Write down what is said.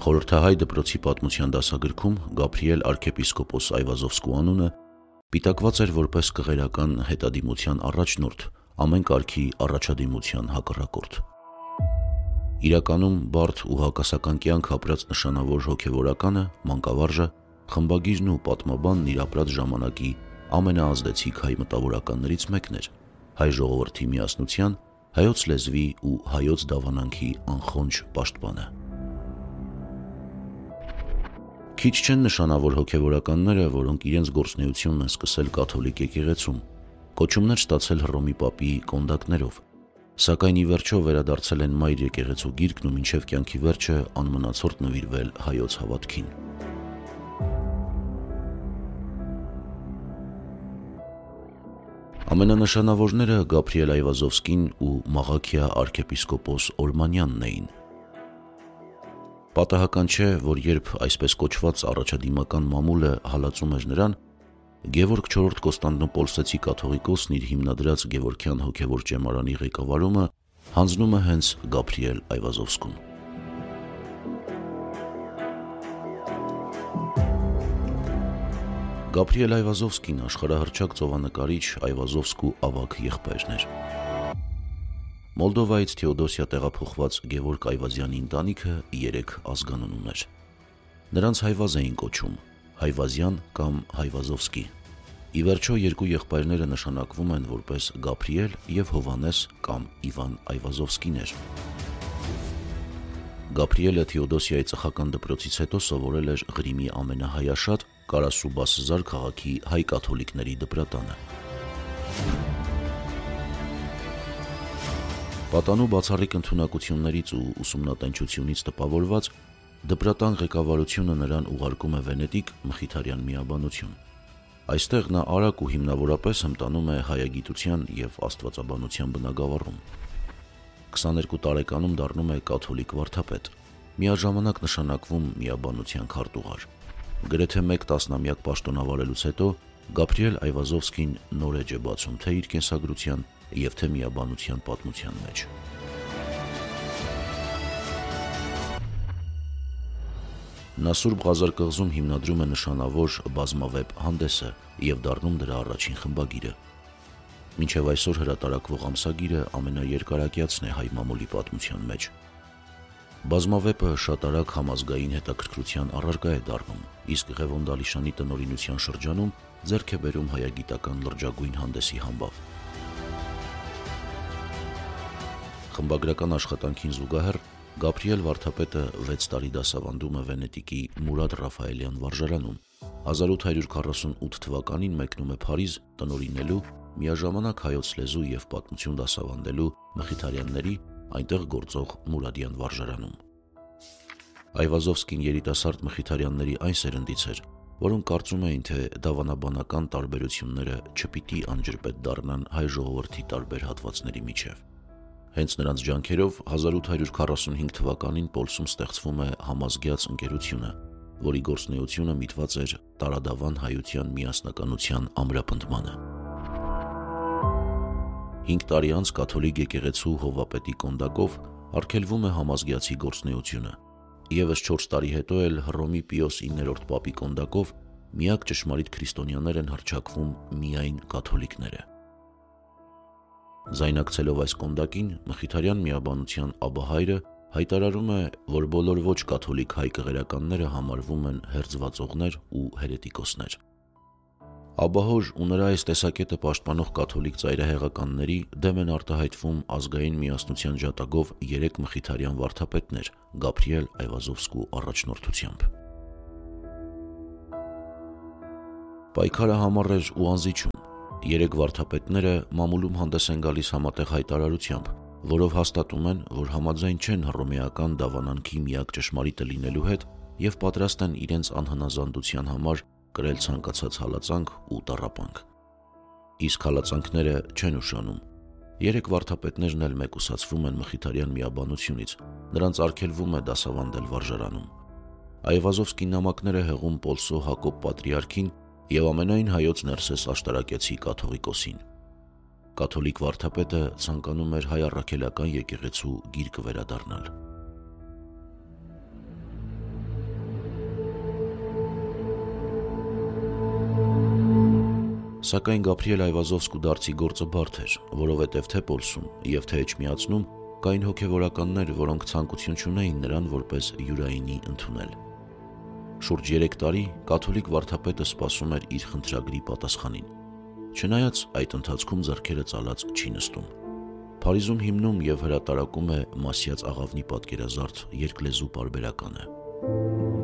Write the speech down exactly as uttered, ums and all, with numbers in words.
Խորհրդահայ դպրոցի պատմության դասագրքում Գաբրիել arczepiskopos Այվազովսկու անունը պիտակված էր որպես կղերական հետադիմության առաջնորդ, ամեն կարգի առաջադիմության հակառակորդ։ Իրականում բարդ ու հակասական կյանք ապրած նշանավոր հոգևորականը, մանկավարժը, խմբագիրն ու պատմաբանն իր ապրած ժամանակի ամենաազդեցիկ հայ մտավորականներից մեկն էր, հայ ժողովրդի միասնության, հայոց լեզվի ու հայոց դավանանքի անխոնջ պաշտպանը։ Քիչ չեն նշանավոր հոգևորականները, որոնք իրենց գործունեությունն են սկսել կաթոլիկ եկեղեցում, կոչումներ ստացել Հռոմի պապի կոնդակներով, սակայն ի վերջո վերադարձել են մայր եկեղեցու գիրկն ու մինչև կյանքի վերջը անմնացորդ նվիրվել հայոց հավատքին։ Ամենանշանավորները Գաբրիել Այվազովսկին ու Մաղաքիա arczepiskopos Օրմանյանն էին։ Պատահական չէ, որ երբ այսպես կոչված առաջադիմական մամուլը հալածում էր նրան, Գևորգ չորրորդ Կոստանդնուպոլսեցի կաթողիկոսն իր հիմնադրած Գևորգյան հոգևոր ճեմարանի ղեկավարումը հանձնում է հենց Գաբրիել Այվազովսկուն։ Գաբրիել Այվազովսկին աշխարհահռչակ ծովանկարիչ Այվազովսկու ավագ եղբայրն էր։ Մոլդովայից Թեոդոսիա տեղափոխված Գևորգ Այվազյանի ընտանիքը երեք ազգանուն ուներ։ Նրանց Հայվազ էին կոչում, Հայվազյան կամ Հայվազովսկի։ Ի վերջո երկու եղբայրները նշանակվում են որպես Գաբրիել և Հովհաննես կամ Իվան Այվազովսկիներ։ Գաբրիելը Թեոդոսիայի ծխական դպրոցից հետո սովորել էր Ղրիմի ամենահայաշատ Կարասուբասզար քաղաքի հայ կաթոլիկների դպրատանը։ Պատանու բացառիկ ընդունակություններից ու ուսումնատենչությունից տպավորված դպրատան ղեկավարությունը նրան ուղարկում է Վենետիկ Մխիթարյան միաբանություն։ Այստեղ նա արագ ու հիմնավորապես հմտանում է հայագիտության և աստվածաբանության բնագավառում։ քսաներկու տարեկանում դառնում է կաթոլիկ վարդապետ, միաժամանակ նշանակվում միաբանության քարտուղար։ Գրեթե մեկ տասնամյակ պաշտոնավարելուց հետո Գաբրիել Այվազովսկին նոր էջ է բացում թե իր կենսագրության և թե միաբանության պատմության մեջ։ Նա Սուրբ Ղազար կղզում հիմնադրում է նշանավոր բազմավեպ հանդեսը և դառնում դրա առաջին խմբագիրը։ Մինչև այսօր հրատարակվող ամսագիրը ամենաերկարակյացն է հայ մամուլի պատմության մեջ։ Բազմավեպը շատ արագ համազգային հետաքրքրության առարկա է դառնում, իսկ Ղևոնդալիշանի տնօրինության շրջանում ձեռք է բերում հայագիտական լրջագույն հանդեսի համբավ։ Խմբագրական աշխատանքին զուգահեռ Գաբրիել վարդապետը վեց տարի դասավանդում է Վենետիկի Մուրադ Ռաֆայելյան վարժարանում, հազար ութ հարյուր քառասունութ թվականին մեկնում է Փարիզ տնօրինելու, միաժամանակ հայոց լեզու և պատմություն դասավանդելու Մխիթարյանների այնտեղ գործող Մուրադյան վարժարանում։ Այվազովսկին երիտասարդ Մխիթարյանների այն սերնդից էր, որոնք կարծում էին, թե դավանաբանական տարբերությունները չպիտի անջրպետ դառնան հայ ժողովրդի տարբեր հատվածների միջև։ Հենց նրանց ջանքերով հազար ութ հարյուր քառասունհինգ թվականին Պոլսում ստեղծվում է Համազգյաց ընկերությունը, որի գործունեությունը միտված էր տարադավան հայության միասնականության ամրապնդմանը։ Հինգ տարի անց կաթոլիկ եկեղեցու հովվապետի կոնդակով արգելվում է Համազգյացի գործունեությունը։ Եվս չորս տարի հետո էլ Հռոմի Պիոս իններորդ պապի կոնդակով միակ ճշմարիտ քրիստոնյաներ են հռչակվում միայն կաթոլիկները։ Ձայնակցելով այս կոնդակին, Մխիթարյան միաբանության աբահայրը հայտարարում է, որ բոլոր ոչ կաթոլիկ հայ կղերականները համարվում են հերձվածողներ ու հերետիկոսներ։ Աբահոր ու նրա այս տեսակետը պաշտպանող կաթոլիկ ծայրահեղականների դեմ են արտահայտվում ազգային միասնության ջատագով երեք մխիթարյան վարդապետներ Գաբրիել Այվազովսկու առաջնորդությամբ։ Պայքարը համառ էր ու անզիջում։ Երեք վարդապետները մամուլում հանդես են գալիս համատեղ հայտարարությամբ, որով հաստատում են, որ համաձայն չեն հռոմեական դավանանքի միակ ճշմարիտը լինելու հետ և պատրաստ են իրենց անհնազանդության համար կրել ցանկացած հալածանք ու տառապանք։ Իսկ հալածանքները չեն ուշանում։ Երեք վարդապետներն էլ մեկուսացվում են Մխիթարյան միաբանությունից, նրանց արգելվում է դասավանդել վարժարանում։ Այվազովսկի նամակները հեղում Պոլսո Հակոբ պատրիարքին և ամենայն հայոց Ներսես աշտարակեցի կաթողիկոսին։ Կաթոլիկ վարդապետը ցանկանում էր հայ առաքելական եկեղեցու գիրկը վերադառնալ։ Սակայն Գաբրիել Այվազովսկու դարձի գործը բարդ էր, որովհետև թե Պոլսում եւ թե Էջմիածնում կային հոգևորականներ, որոնք ցանկություն չունեին նրան որպես յուրայինի ընդունել։ Շուրջ երեք տարի կաթոլիկ վարդապետը սպասում էր իր խնդրագրի պատասխանին, չնայած այդ ընթացքում ձեռքերը ծալած չի նստում։ Փարիզում հիմնում եւ հրատարակում է Մասյաց աղավնի պատկերազարդ երկլեզու պարբերականը։